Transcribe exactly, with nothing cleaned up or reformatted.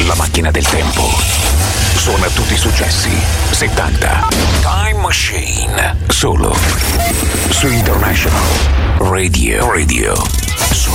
La macchina del tempo suona tutti i successi settanta. Time Machine. Solo su International Radio. Radio. Su